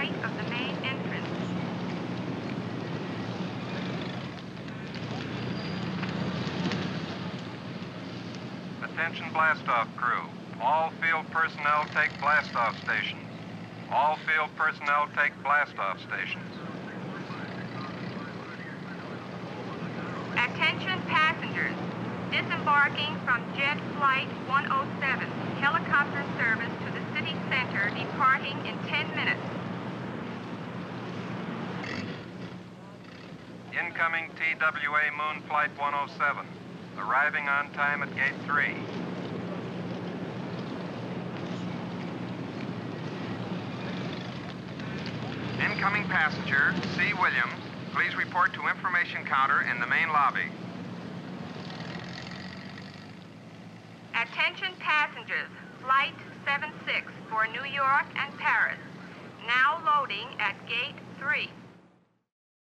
right of the main entrance. Attention blastoff crew. All field personnel take blastoff stations. All field personnel take blastoff stations. Attention passengers. Disembarking from Jet Flight 107. Helicopter service to the city center departing in 10 minutes. Incoming TWA Moon Flight 107. Arriving on time at Gate 3. Incoming passenger, C. Williams. Please report to information counter in the main lobby. Attention passengers. Flight 76 for New York and Paris. Now loading at Gate 3.